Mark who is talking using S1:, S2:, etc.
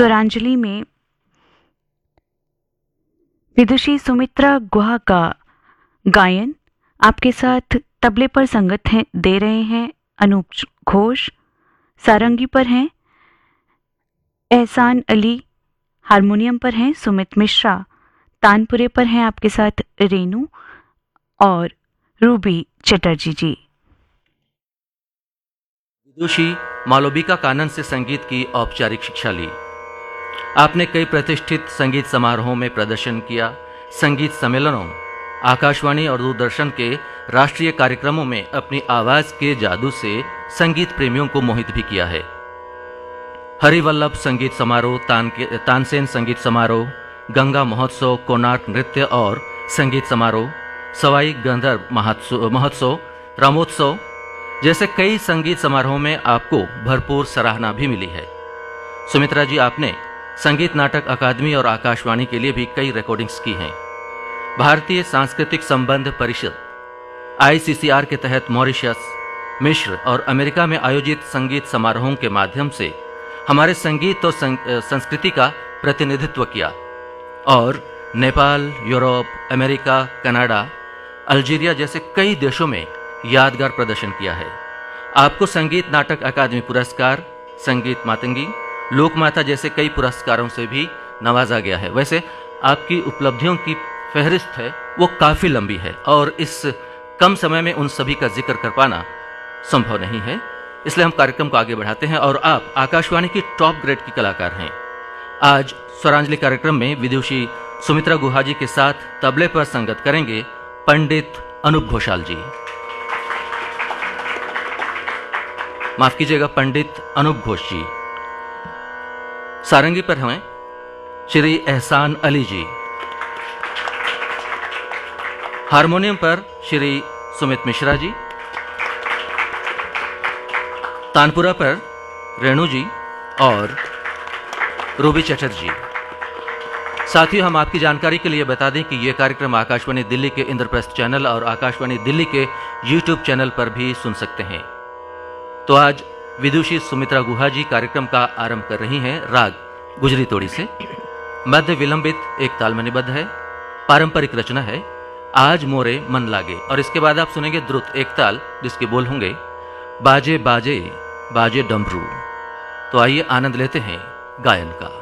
S1: स्वरांजलि में विदुषी सुमित्रा गुहा का गायन आपके साथ तबले पर संगत दे रहे हैं अनूप घोष, सारंगी पर हैं एहसान अली, हारमोनियम पर हैं सुमित मिश्रा, तानपुरे पर हैं आपके साथ रेनू और रूबी चटर्जी जी।
S2: विदुषी मालविका कानन से संगीत की औपचारिक शिक्षा ली। आपने कई प्रतिष्ठित संगीत समारोहों में प्रदर्शन किया। संगीत सम्मेलनों, आकाशवाणी और दूरदर्शन के राष्ट्रीय कार्यक्रमों में अपनी आवाज के जादू से संगीत प्रेमियों को मोहित भी किया है। हरिवल्लभ संगीत समारोह, तानसेन संगीत समारोह, गंगा महोत्सव, कोणार्क नृत्य और संगीत समारोह, सवाई गंधर्व महोत्सव, रामोत्सव जैसे कई संगीत समारोहों में आपको भरपूर सराहना भी मिली है। सुमित्रा जी, आपने संगीत नाटक अकादमी और आकाशवाणी के लिए भी कई रिकॉर्डिंग्स की हैं। भारतीय सांस्कृतिक संबंध परिषद ICCR के तहत मॉरिशस, मिस्र और अमेरिका में आयोजित संगीत समारोहों के माध्यम से हमारे संगीत और संस्कृति का प्रतिनिधित्व किया और Nepal, Europe, America, Canada, Algeria जैसे कई देशों में यादगार प्रदर्शन किया है। आपको संगीत नाटक अकादमी पुरस्कार, संगीत मातंगी, लोकमाता जैसे कई पुरस्कारों से भी नवाजा गया है। वैसे आपकी उपलब्धियों की फहरिस्त है वो काफ़ी लंबी है और इस कम समय में उन सभी का जिक्र कर पाना संभव नहीं है, इसलिए हम कार्यक्रम को आगे बढ़ाते हैं और आप आकाशवाणी की टॉप ग्रेड की कलाकार हैं। आज स्वरांजलि कार्यक्रम में विदुषी सुमित्रा गुहा जी के साथ तबले पर संगत करेंगे पंडित अनूप घोषाल जी। माफ कीजिएगा, पंडित अनूप घोष जी। सारंगी पर हैं श्री एहसान अली जी। हारमोनियम पर श्री सुमित मिश्रा जी। तानपुरा पर रेणु जी और रूबी चटर्जी। साथियों, हम आपकी जानकारी के लिए बता दें कि यह कार्यक्रम आकाशवाणी दिल्ली के इंद्रप्रस्थ चैनल और आकाशवाणी दिल्ली के YouTube चैनल पर भी सुन सकते हैं। तो आज विदुषी सुमित्रा गुहा जी कार्यक्रम का आरंभ कर रही हैं राग गुजरी तोड़ी से। मध्य विलंबित एक ताल में निबद्ध है, पारंपरिक रचना है आज मोरे मन लागे, और इसके बाद आप सुनेंगे द्रुत एक ताल जिसके बोल होंगे बाजे बाजे बाजे डमरू। तो आइए आनंद लेते हैं गायन का।